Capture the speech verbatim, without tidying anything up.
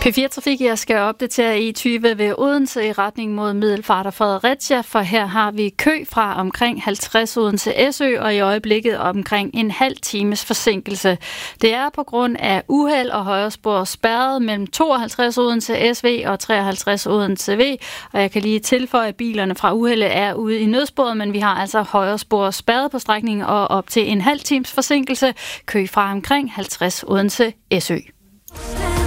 P fire Trafik, jeg skal opdatere E tyve ved Odense i retning mod Middelfart og Fredericia, for her har vi kø fra omkring halvtreds Odense Esø, og i øjeblikket omkring en halv times forsinkelse. Det er på grund af uheld og højrespor spærret mellem tooghalvtreds Odense S V og treoghalvtreds Odense V, og jeg kan lige tilføje, at bilerne fra uheldet er ude i nødsporet, men vi har altså højrespor spærret på strækningen og op til en halv times forsinkelse. Kø fra omkring halvtreds Odense Esø.